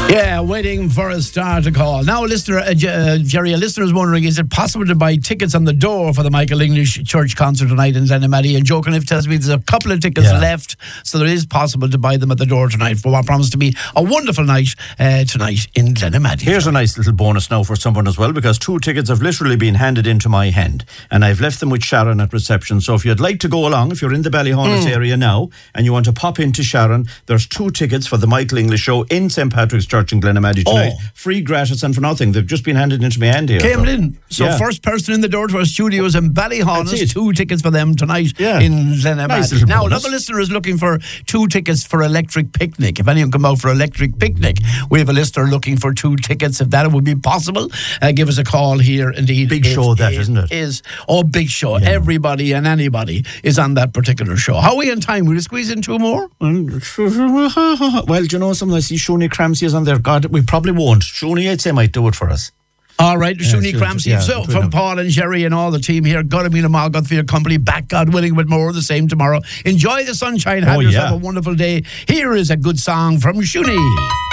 Yeah, waiting for a star to call. Now, listener, Jerry, a listener is wondering, is it possible to buy tickets on the door for the Michael English Church concert tonight in Glenamaddy? And Joe Cunliffe tells me there's a couple of tickets left, so there is possible to buy them at the door tonight for what promises to be a wonderful night tonight in Glenamaddy. Here's a nice little bonus now for someone as well, because 2 tickets have literally been handed into my hand, and I've left them with Sharon at reception. So if you'd like to go along, if you're in the Ballyhonus area now, and you want to pop into Sharon, there's 2 tickets for the Michael English show in St. Patrick's Church in Glenamaddy tonight. Free, gratis and for nothing. They've just been handed into my hand here. Came in. So first person in the door to our studios in Ballyhonus, 2 tickets for them tonight in Glenamaddy. Nice now, bonus. another listener is looking for 2 tickets for Electric Picnic. If anyone come out for Electric Picnic, we have a listener looking for 2 tickets. If that would be possible, give us a call here. Indeed, big show that, isn't it? Big show. Yeah. Everybody and anybody is on that particular show. How are we in time? Will you squeeze in 2 more? Well, do you know something? I see Shuni Cramsey is on there. God, we probably won't. Shuni, I'd say, might do it for us. All right, Shuni Cramsey. So, from Paul and Jerry and all the team here, God Mila Margot for your company. Back, God willing, with more of the same tomorrow. Enjoy the sunshine. Have yourself a wonderful day. Here is a good song from Shuni.